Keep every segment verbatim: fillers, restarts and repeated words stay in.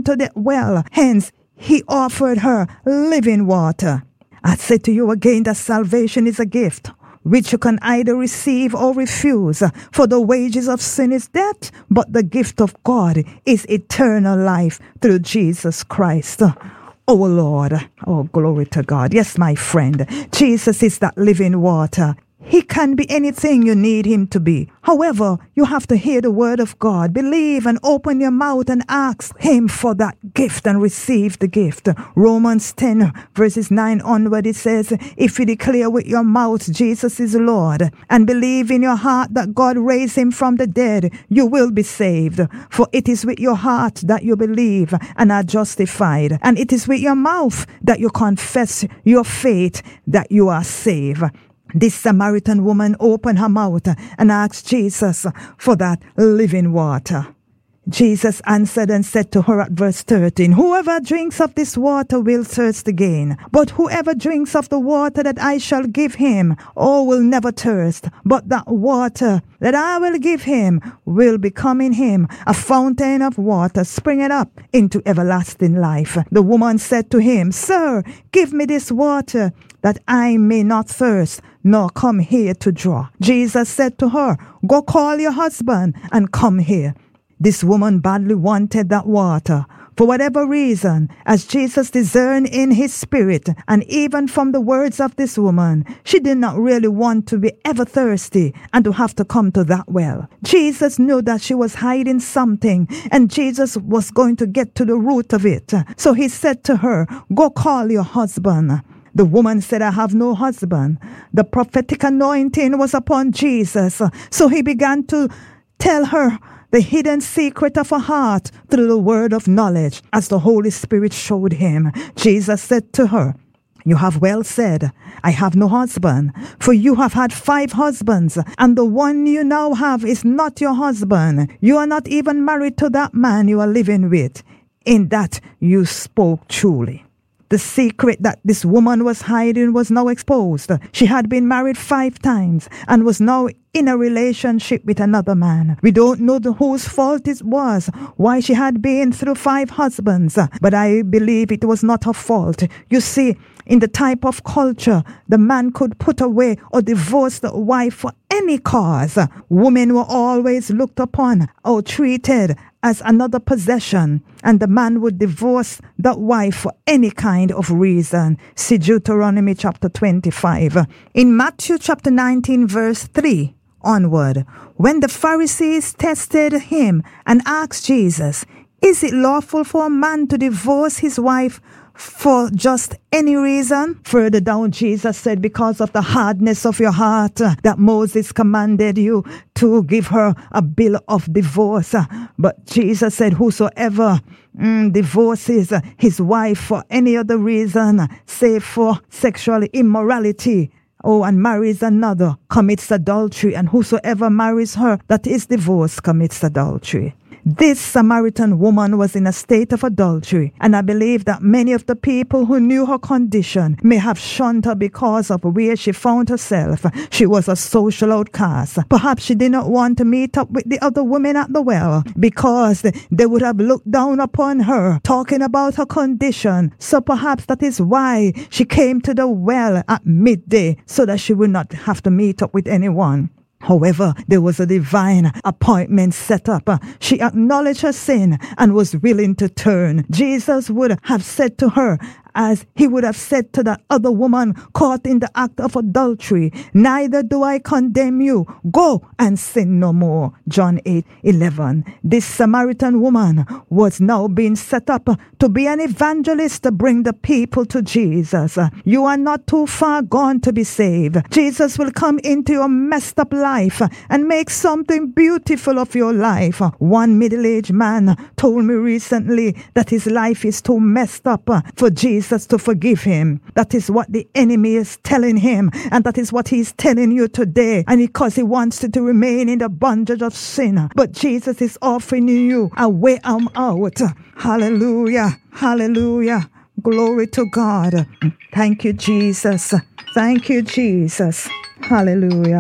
come to the well. Hence, he offered her living water. I say to you again that salvation is a gift, which you can either receive or refuse. For the wages of sin is death, but the gift of God is eternal life through Jesus Christ. Oh Lord, oh glory to God. Yes, my friend, Jesus is that living water. He can be anything you need him to be. However, you have to hear the word of God, believe and open your mouth and ask him for that gift and receive the gift. Romans ten verses nine onward, it says, if you declare with your mouth Jesus is Lord and believe in your heart that God raised him from the dead, you will be saved. For it is with your heart that you believe and are justified, and it is with your mouth that you confess your faith that you are saved. This Samaritan woman opened her mouth and asked Jesus for that living water. Jesus answered and said to her at verse thirteen, whoever drinks of this water will thirst again, but whoever drinks of the water that I shall give him, oh, will never thirst, but that water that I will give him will become in him a fountain of water springing up into everlasting life. The woman said to him, Sir, give me this water that I may not thirst, nor come here to draw. Jesus said to her, go call your husband and come here. This woman badly wanted that water. For whatever reason, as Jesus discerned in his spirit, and even from the words of this woman, she did not really want to be ever thirsty and to have to come to that well. Jesus knew that she was hiding something, and Jesus was going to get to the root of it. So he said to her, go call your husband. The woman said, I have no husband. The prophetic anointing was upon Jesus. So he began to tell her the hidden secret of her heart through the word of knowledge, as the Holy Spirit showed him. Jesus said to her, you have well said, I have no husband, for you have had five husbands, and the one you now have is not your husband. You are not even married to that man you are living with. In that you spoke truly. The secret that this woman was hiding was now exposed. She had been married five times and was now in a relationship with another man. We don't know the, whose fault it was, why she had been through five husbands, but I believe it was not her fault. You see, in the type of culture, the man could put away or divorce the wife for any cause. Women were always looked upon or treated as another possession, and the man would divorce that wife for any kind of reason. See Deuteronomy chapter twenty-five. In Matthew chapter nineteen verse three onward, when the Pharisees tested him and asked Jesus, is it lawful for a man to divorce his wife for just any reason? Further down, Jesus said, because of the hardness of your heart, uh, that Moses commanded you to give her a bill of divorce. Uh, but Jesus said, whosoever mm, divorces uh, his wife for any other reason, uh, save for sexual immorality, oh, and marries another, commits adultery, and whosoever marries her that is divorced commits adultery. This Samaritan woman was in a state of adultery, and I believe that many of the people who knew her condition may have shunned her because of where she found herself. She was a social outcast. Perhaps she did not want to meet up with the other women at the well because they would have looked down upon her, talking about her condition. So perhaps that is why she came to the well at midday, so that she would not have to meet up with anyone. However, there was a divine appointment set up. She acknowledged her sin and was willing to turn. Jesus would have said to her, as he would have said to the other woman caught in the act of adultery, neither do I condemn you. Go and sin no more. John eight eleven. This Samaritan woman was now being set up to be an evangelist to bring the people to Jesus. You are not too far gone to be saved. Jesus will come into your messed up life and make something beautiful of your life. One middle-aged man told me recently that his life is too messed up for Jesus to forgive him. That is what the enemy is telling him, and that is what he's telling you today. And because he wants you to remain in the bondage of sin, but Jesus is offering you a way out. Hallelujah, hallelujah, glory to God. Thank you, Jesus. Thank you, Jesus. Hallelujah.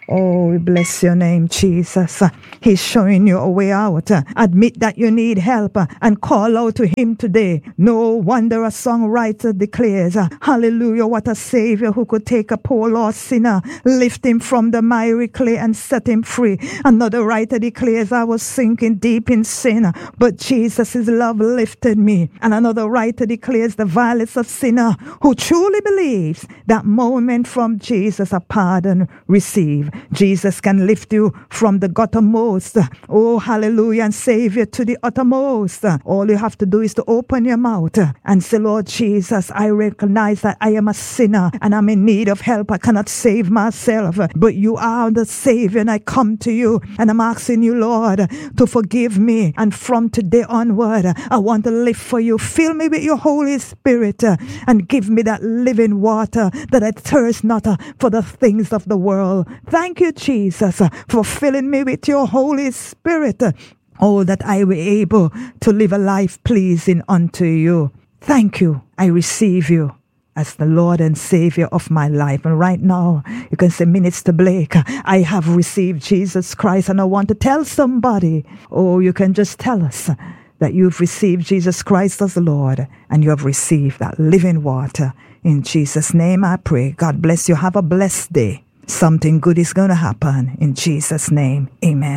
Oh, we bless your name, Jesus. He's showing you a way out. Admit that you need help and call out to him today. No wonder a songwriter declares, hallelujah, what a savior who could take a poor lost sinner, lift him from the miry clay and set him free. Another writer declares, I was sinking deep in sin, but Jesus' love lifted me. And another writer declares, the vilest of sinner who truly believes that moment from Jesus a pardon receive. Jesus can lift you from the guttermost. Oh, hallelujah, and save you to the uttermost. All you have to do is to open your mouth and say, Lord Jesus, I recognize that I am a sinner and I'm in need of help. I cannot save myself, but you are the Savior, and I come to you and I'm asking you, Lord, to forgive me. And from today onward, I want to live for you. Fill me with your Holy Spirit and give me that living water that I thirst not for the things of the world. Thank you, Jesus, for filling me with your Holy Spirit. Oh, that I be able to live a life pleasing unto you. Thank you. I receive you as the Lord and Savior of my life. And right now, you can say, Minister Blake, I have received Jesus Christ and I want to tell somebody. Oh, you can just tell us that you've received Jesus Christ as the Lord and you have received that living water. In Jesus' name I pray. God bless you. Have a blessed day. Something good is going to happen. In Jesus' name, amen.